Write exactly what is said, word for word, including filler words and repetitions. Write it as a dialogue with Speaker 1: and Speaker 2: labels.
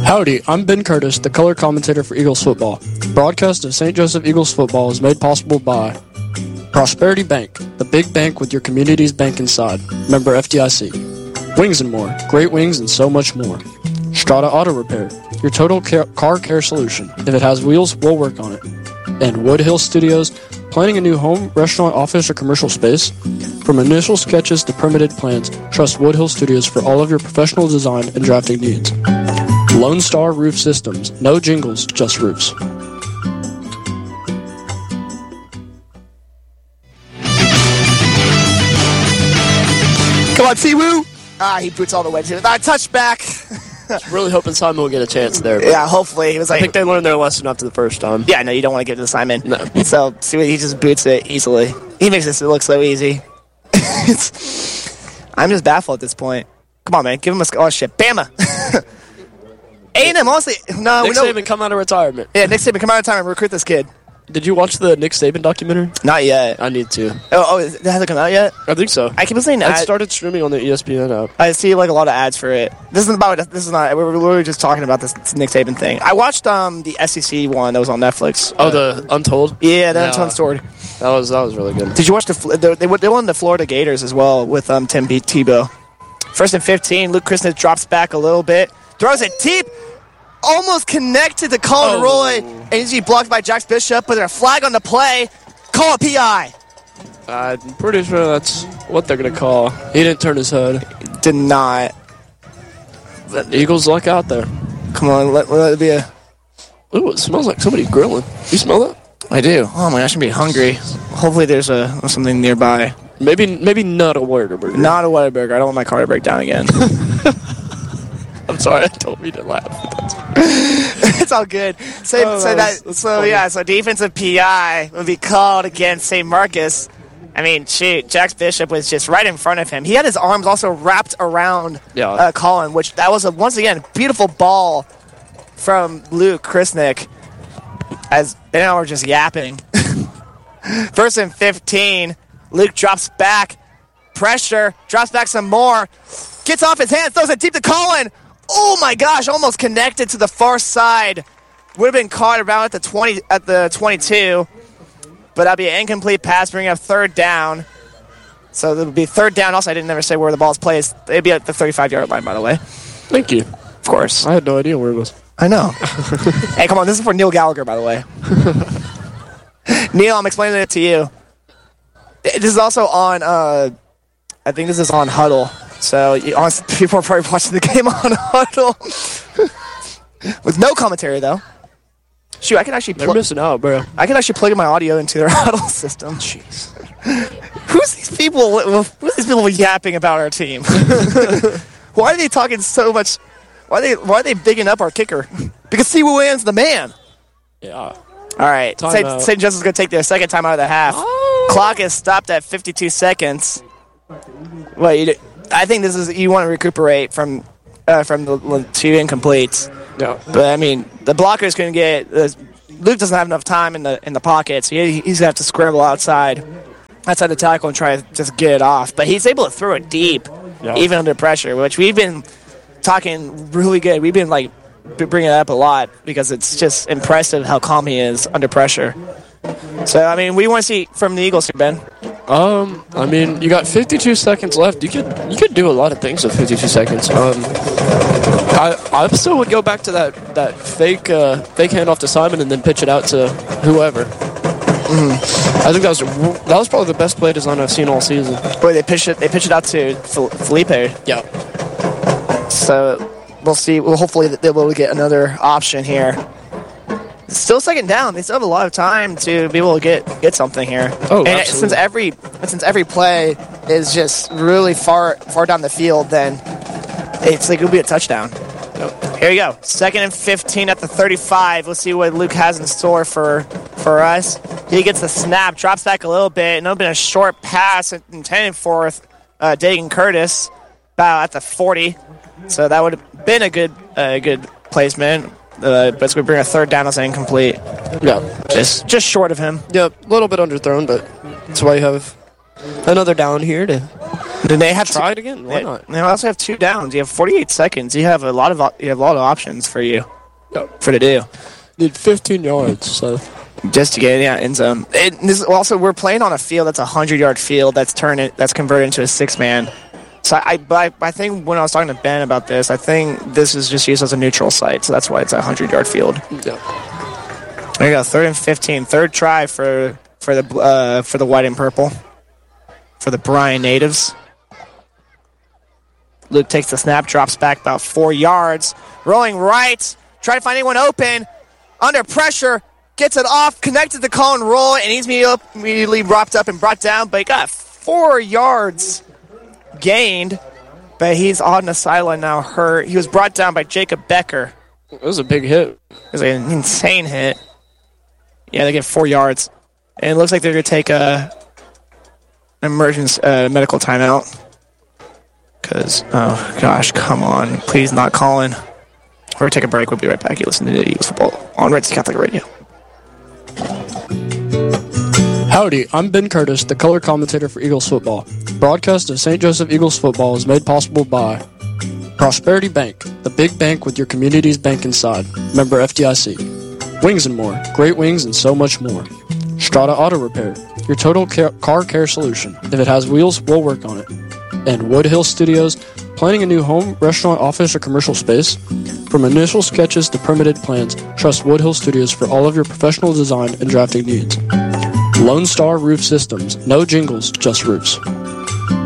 Speaker 1: Howdy, I'm Ben Curtis, the color commentator for Eagles football. Broadcast of Saint Joseph Eagles football is made possible by Prosperity Bank, the big bank with your community's bank inside. Member F D I C. Wings and More, great wings and so much more. Strata Auto Repair, your total care, car care solution. If it has wheels, we'll work on it. And Woodhill Studios, planning a new home, restaurant, office, or commercial space? From initial sketches to permitted plans, trust Woodhill Studios for all of your professional design and drafting needs. Lone Star Roof Systems, no jingles, just roofs.
Speaker 2: Come on, Siwoo! Ah, he boots all the way to it. Ah, touchback.
Speaker 1: Really hoping Simon will get a chance there.
Speaker 2: Yeah, hopefully. He was like,
Speaker 1: I think they learned their lesson after the first time.
Speaker 2: Yeah, no, you don't want to give it to Simon.
Speaker 1: No.
Speaker 2: So, Siwoo, he just boots it easily. He makes this look so easy. It's, I'm just baffled at this point. Come on, man. Give him a scholarship. Bama! A and M, honestly, no.
Speaker 1: Nick
Speaker 2: we know,
Speaker 1: Saban come out of retirement.
Speaker 2: Yeah, Nick Saban come out of retirement and recruit this kid.
Speaker 1: Did you watch the Nick Saban documentary?
Speaker 2: Not yet.
Speaker 1: I need to.
Speaker 2: Oh, oh it hasn't come out yet?
Speaker 1: I think so.
Speaker 2: I keep saying
Speaker 1: It
Speaker 2: ad-
Speaker 1: started streaming on the E S P N app.
Speaker 2: I see like a lot of ads for it. This isn't about. This is not. We were literally just talking about this, this Nick Saban thing. I watched um the S E C one that was on Netflix.
Speaker 1: Oh, the Untold?
Speaker 2: Yeah, the
Speaker 1: Yeah.
Speaker 2: Untold Story.
Speaker 1: That was that was really good.
Speaker 2: Did you watch the? Fl- the they they won the Florida Gators as well with um Tim B- Tebow. First and fifteen. Luke Christmas drops back a little bit, throws it deep. Almost connected to Colin
Speaker 1: Oh.
Speaker 2: Roy, and he's blocked by Jax Bishop, but there's a flag on the play. Call a P I.
Speaker 1: I'm pretty sure that's what they're going to call. He didn't turn his head.
Speaker 2: Did not.
Speaker 1: The Eagles luck out there.
Speaker 2: Come on, let, let it be a...
Speaker 1: Ooh, it smells like somebody grilling. You smell that?
Speaker 2: I do. Oh my gosh, I'm going to be hungry. Hopefully there's a something nearby.
Speaker 1: Maybe maybe not a Whataburger.
Speaker 2: Not a Whataburger. I don't want my car to break down again.
Speaker 1: I'm sorry, I told me to laugh.
Speaker 2: It's all good. So,
Speaker 1: Oh,
Speaker 2: so,
Speaker 1: that
Speaker 2: that,
Speaker 1: was- that's
Speaker 2: so
Speaker 1: funny.
Speaker 2: yeah, so defensive P I would be called against Saint Marcus. I mean, shoot, Jax Bishop was just right in front of him. He had his arms also wrapped around
Speaker 1: Yeah.
Speaker 2: uh, Colin, which that was, a, once again, beautiful ball from Luke Christnick as they now are just yapping. First and fifteen, Luke drops back, pressure, drops back some more, gets off his hands, throws it deep to Colin. Oh my gosh, almost connected to the far side. Would have been caught around at the twenty at the twenty-two. But that'd be an incomplete pass, bringing up third down. So it would be third down. Also, I didn't ever say where the ball's placed. It'd be at the thirty-five-yard line, by the way.
Speaker 1: Thank you.
Speaker 2: Of course.
Speaker 1: I had no idea where it was.
Speaker 2: I know. Hey, come on. This is for Neil Gallagher, by the way. Neil, I'm explaining it to you. This is also on, uh, I think this is on Huddle. So you, honestly, people are probably watching the game on Huddle. With no commentary, though. Shoot, I can actually
Speaker 1: They're
Speaker 2: plug.
Speaker 1: missing out, bro.
Speaker 2: I can actually plug in my audio into their Huddle system. Jeez. Who's these people? Who's these people yapping about our team? Why are they talking so much? Why are they? Why are they bigging up our kicker? Because Siwoo Williams the man.
Speaker 1: Yeah.
Speaker 2: All right,
Speaker 1: Time
Speaker 2: Saint
Speaker 1: out.
Speaker 2: Saint Joseph's going to take their second time out of the half.
Speaker 1: Oh.
Speaker 2: Clock is stopped at fifty-two seconds. Well, you, I think this is you want to recuperate from uh, from the, the two incompletes.
Speaker 1: Yeah.
Speaker 2: But I mean, the blocker's going to get. Uh, Luke doesn't have enough time in the in the pocket, so he, he's going to have to scramble outside, outside the tackle and try to just get it off. But he's able to throw it deep,
Speaker 1: Yeah.
Speaker 2: even under pressure, which we've been talking really good. We've been like b- bringing it up a lot because it's just impressive how calm he is under pressure. So I mean, we want to see from the Eagles here, Ben.
Speaker 1: Um, I mean, you got fifty-two seconds left. You could you could do a lot of things with fifty-two seconds. Um, I I still would go back to that that fake uh, fake handoff to Simon and then pitch it out to whoever. Mm. I think that was that was probably the best play design I've seen all season.
Speaker 2: Boy, they pitch it. They pitch it out to Fel- Felipe.
Speaker 1: Yeah.
Speaker 2: So we'll see. Well, hopefully they'll be able to get another option here. Still second down. They still have a lot of time to be able to get get something here.
Speaker 1: Oh,
Speaker 2: and
Speaker 1: absolutely.
Speaker 2: since every since every play is just really far far down the field, then it's like it'll be a touchdown.
Speaker 1: Yep.
Speaker 2: Here we go. Second and fifteen at the thirty-five. Let's see what Luke has in store for for us. He gets the snap, drops back a little bit, and it'll be a short pass intended for uh, Dagan Curtis about at the forty. So that would have been a good uh, good placement. Uh, but it's going to bring a third down as an incomplete.
Speaker 1: Yeah.
Speaker 2: Just just short of him.
Speaker 1: Yep. A little bit underthrown, but that's why you have another down here to
Speaker 2: Then they have
Speaker 1: Try
Speaker 2: two,
Speaker 1: it again. Why
Speaker 2: they,
Speaker 1: not?
Speaker 2: they also have two downs. You have forty-eight seconds. You have a lot of op- you have a lot of options for you
Speaker 1: Yep.
Speaker 2: for to do.
Speaker 1: Need fifteen yards, so
Speaker 2: Just to get yeah end zone. It, this, also, we're playing on a field that's a hundred-yard field that's turned it, that's converted into a six-man. So I, I, I think when I was talking to Ben about this, I think this is just used as a neutral site, so that's why it's a hundred-yard field.
Speaker 1: yeah.
Speaker 2: There you go, third and fifteen, third try for for the uh, for the white and purple, for the Bryan natives. Luke takes the snap, drops back about four yards, rolling right, trying to find anyone open, under pressure, gets it off, connected the call and roll, and he's immediately wrapped up and brought down, but he got four yards gained, but he's on the sideline now hurt. He was brought down by Jacob Becker.
Speaker 1: It was a big hit.
Speaker 2: It was an insane hit. Yeah, they get four yards. And it looks like they're going to take a an emergency uh, medical timeout. Because, oh, gosh, come on. Please not Colin. We're going to take a break. We'll be right back. You listen to Eagles Football on Red Sea Catholic Radio.
Speaker 1: Howdy, I'm Ben Curtis, the color commentator for Eagles Football. Broadcast of Saint Joseph Eagles Football is made possible by Prosperity Bank, the big bank with your community's bank inside. Member F D I C. Wings and More, great wings and so much more. Strata Auto Repair, your total ca- car care solution. If it has wheels, we'll work on it. And Woodhill Studios, planning a new home, restaurant, office, or commercial space? From initial sketches to permitted plans, trust Woodhill Studios for all of your professional design and drafting needs. Lone Star Roof Systems, no jingles, just roofs.